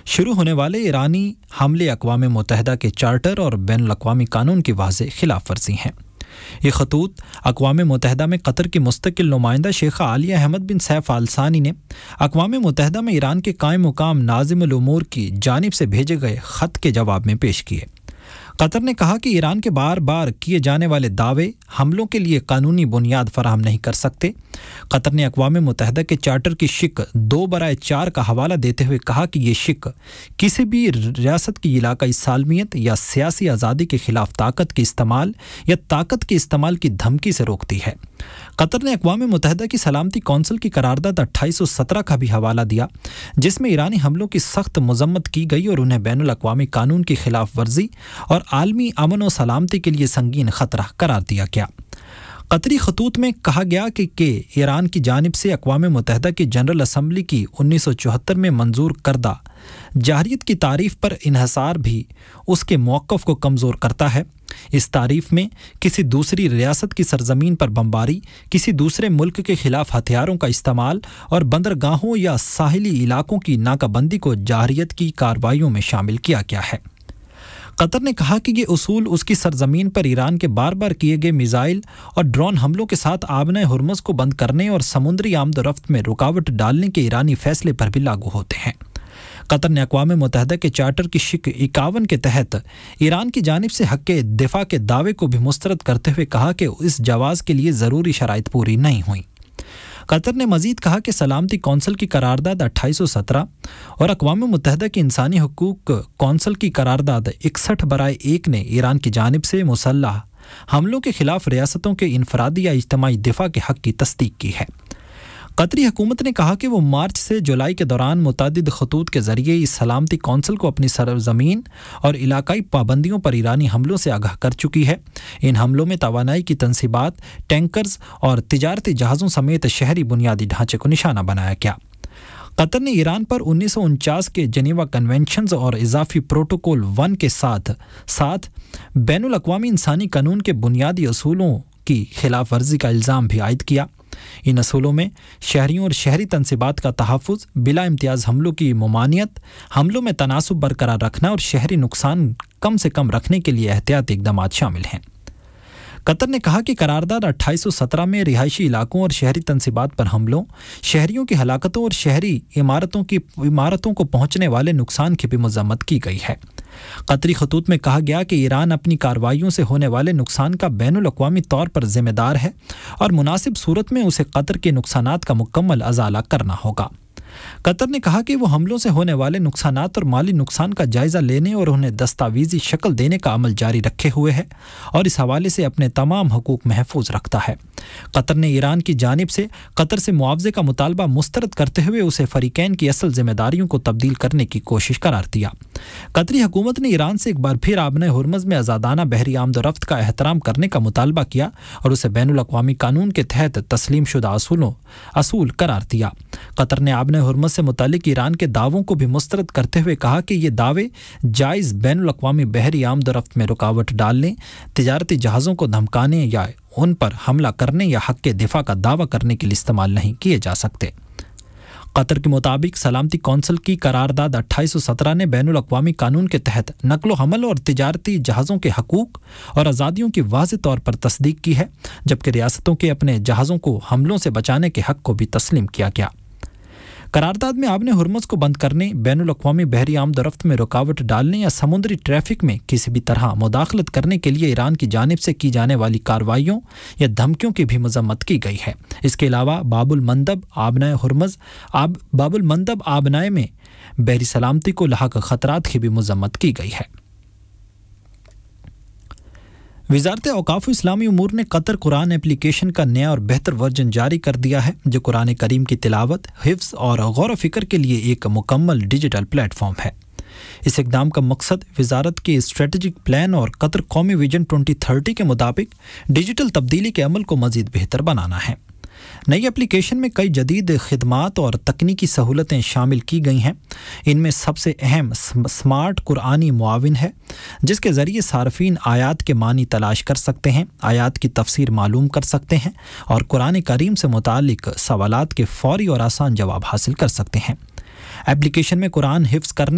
شروع ہونے والے ایرانی حملے اقوام متحدہ کے چارٹر اور بین الاقوامی قانون کی واضح خلاف ورزی ہیں۔ یہ خطوط اقوام متحدہ میں قطر کی مستقل نمائندہ شیخہ عالیہ احمد بن سیف آل ثانی نے اقوام متحدہ میں ایران کے قائم مقام ناظم الامور کی جانب سے بھیجے گئے خط کے جواب میں پیش کیے۔ قطر نے کہا کہ ایران کے بار بار کیے جانے والے دعوے حملوں کے لیے قانونی بنیاد فراہم نہیں کر سکتے۔ قطر نے اقوام متحدہ کے چارٹر کی شق 2/4 کا حوالہ دیتے ہوئے کہا کہ یہ شق کسی بھی ریاست کی علاقائی سالمیت یا سیاسی آزادی کے خلاف طاقت کے استعمال یا طاقت کے استعمال کی دھمکی سے روکتی ہے۔ قطر نے اقوام متحدہ کی سلامتی کونسل کی قرارداد 2817 کا بھی حوالہ دیا، جس میں ایرانی حملوں کی سخت مذمت کی گئی اور انہیں بین الاقوامی قانون کی خلاف ورزی اور عالمی امن و سلامتی کے لیے سنگین خطرہ قرار دیا گیا۔ قطری خطوط میں کہا گیا کہ ایران کی جانب سے اقوام متحدہ کی جنرل اسمبلی کی 1974 میں منظور کردہ جارحیت کی تعریف پر انحصار بھی اس کے موقف کو کمزور کرتا ہے۔ اس تعریف میں کسی دوسری ریاست کی سرزمین پر بمباری، کسی دوسرے ملک کے خلاف ہتھیاروں کا استعمال اور بندرگاہوں یا ساحلی علاقوں کی ناکہ بندی کو جارحیت کی کارروائیوں میں شامل کیا گیا ہے۔ قطر نے کہا کہ یہ اصول اس کی سرزمین پر ایران کے بار بار کیے گئے میزائل اور ڈرون حملوں کے ساتھ آبنۂ ہرمز کو بند کرنے اور سمندری آمد و رفت میں رکاوٹ ڈالنے کے ایرانی فیصلے پر بھی لاگو ہوتے ہیں۔ قطر نے اقوام متحدہ کے چارٹر کی شق 51 کے تحت ایران کی جانب سے حق دفاع کے دعوے کو بھی مسترد کرتے ہوئے کہا کہ اس جواز کے لیے ضروری شرائط پوری نہیں ہوئیں۔ قطر نے مزید کہا کہ سلامتی کونسل کی قرارداد 2817 اور اقوام متحدہ کی انسانی حقوق کونسل کی قرارداد 61/1 نے ایران کی جانب سے مسلح حملوں کے خلاف ریاستوں کے انفرادی یا اجتماعی دفاع کے حق کی تصدیق کی ہے۔ قطری حکومت نے کہا کہ وہ مارچ سے جولائی کے دوران متعدد خطوط کے ذریعے اس سلامتی کونسل کو اپنی سرزمین اور علاقائی پابندیوں پر ایرانی حملوں سے آگاہ کر چکی ہے۔ ان حملوں میں توانائی کی تنصیبات، ٹینکرز اور تجارتی جہازوں سمیت شہری بنیادی ڈھانچے کو نشانہ بنایا گیا۔ قطر نے ایران پر 1949 کے جنیوا کنونشنز اور اضافی پروٹوکول 1 کے ساتھ بین الاقوامی انسانی قانون کے بنیادی اصولوں کی خلاف ورزی کا الزام بھی عائد کیا۔ ان اصولوں میں شہریوں اور شہری تنصیبات کا تحفظ، بلا امتیاز حملوں کی ممانعت، حملوں میں تناسب برقرار رکھنا اور شہری نقصان کم سے کم رکھنے کے لیے احتیاطی اقدامات شامل ہیں۔ قطر نے کہا کہ قرارداد 2817 میں رہائشی علاقوں اور شہری تنصیبات پر حملوں، شہریوں کی ہلاکتوں اور شہری عمارتوں کو پہنچنے والے نقصان کی بھی مذمت کی گئی ہے۔ قطری خطوط میں کہا گیا کہ ایران اپنی کارروائیوں سے ہونے والے نقصان کا بین الاقوامی طور پر ذمہ دار ہے اور مناسب صورت میں اسے قطر کے نقصانات کا مکمل ازالہ کرنا ہوگا۔ قطر نے کہا کہ وہ حملوں سے ہونے والے نقصانات اور مالی نقصان کا جائزہ لینے اور انہیں دستاویزی شکل دینے کا عمل جاری رکھے ہوئے ہے اور اس حوالے سے اپنے تمام حقوق محفوظ رکھتا ہے۔ قطر نے ایران کی جانب سے قطر سے معاوضے کا مطالبہ مسترد کرتے ہوئے اسے فریقین کی اصل ذمہ داریوں کو تبدیل کرنے کی کوشش قرار دیا۔ قطری حکومت نے ایران سے ایک بار پھر آبنۂ ہرمز میں آزادانہ بحری آمد و رفت کا احترام کرنے کا مطالبہ کیا اور اسے بین الاقوامی قانون کے تحت تسلیم شدہ اصول قرار دیا۔ قطر نے آبنۂ ہرمز سے متعلق ایران کے دعووں کو بھی مسترد کرتے ہوئے کہا کہ یہ دعوے جائز بین الاقوامی بحری آمد و رفت میں رکاوٹ ڈالنے، تجارتی جہازوں کو دھمکانے یا ان پر حملہ کرنے یا حق دفاع کا دعویٰ کرنے کے لیے استعمال نہیں کیے جا سکتے۔ قطر کے مطابق سلامتی کونسل کی قرارداد 2817 نے بین الاقوامی قانون کے تحت نقل و حمل اور تجارتی جہازوں کے حقوق اور آزادیوں کی واضح طور پر تصدیق کی ہے، جبکہ ریاستوں کے اپنے جہازوں کو حملوں سے بچانے کے حق کو بھی تسلیم کیا گیا۔ قرارداد میں آبنِ ہرمز کو بند کرنے، بین الاقوامی بحری آمد و رفت میں رکاوٹ ڈالنے یا سمندری ٹریفک میں کسی بھی طرح مداخلت کرنے کے لیے ایران کی جانب سے کی جانے والی کارروائیوں یا دھمکیوں کی بھی مذمت کی گئی ہے۔ اس کے علاوہ باب المندب آبنائے میں بحری سلامتی کو لاحق خطرات کی بھی مذمت کی گئی ہے۔ وزارت اوقاف و اسلامی امور نے قطر قرآن اپلیکیشن کا نیا اور بہتر ورژن جاری کر دیا ہے، جو قرآن کریم کی تلاوت، حفظ اور غور و فکر کے لیے ایک مکمل ڈیجیٹل پلیٹ فارم ہے۔ اس اقدام کا مقصد وزارت کے اسٹریٹجک پلان اور قطر قومی ویژن 2030 کے مطابق ڈیجیٹل تبدیلی کے عمل کو مزید بہتر بنانا ہے۔ نئی اپلیکیشن میں کئی جدید خدمات اور تکنیکی سہولتیں شامل کی گئی ہیں۔ ان میں سب سے اہم سمارٹ قرآنی معاون ہے، جس کے ذریعے صارفین آیات کے معنی تلاش کر سکتے ہیں، آیات کی تفسیر معلوم کر سکتے ہیں اور قرآن کریم سے متعلق سوالات کے فوری اور آسان جواب حاصل کر سکتے ہیں۔ اپلیکیشن میں قرآن حفظ کرنے